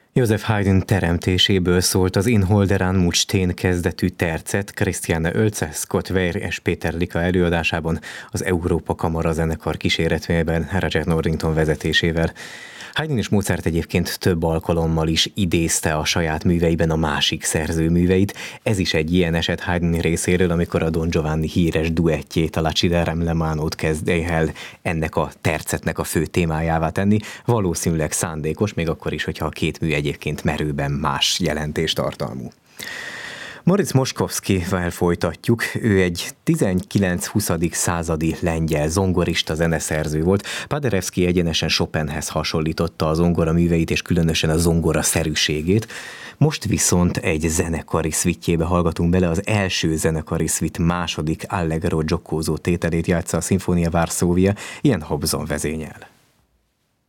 Joseph Haydn teremtéséből szólt az In Holderán Mucstén kezdetű tercet Christiane Oelze, Scott Weir és Péter Lika előadásában az Európa Kamara zenekar kíséretében Roger Norrington vezetésével. Haydn és Mozart egyébként több alkalommal is idézte a saját műveiben a másik szerző műveit. Ez is egy ilyen eset Haydn részéről, amikor a Don Giovanni híres duettjét, a La ci darem le manót kezd el ennek a tercetnek a fő témájává tenni. Valószínűleg szándékos, még akkor is, hogyha a két mű egyébként merőben más jelentéstartalmú. Moritz Moszkowskivel folytatjuk. Ő egy 19-20. századi lengyel zongorista, zeneszerző volt. Paderewski egyenesen Chopinhez hasonlította a zongora műveit, és különösen a zongora szerűségét. Most viszont egy zenekari szvittjébe hallgatunk bele, az első zenekari szvitt második Allegro giocoso tételét játsza a Sinfonia Varsovia, ilyen Hobson vezényel.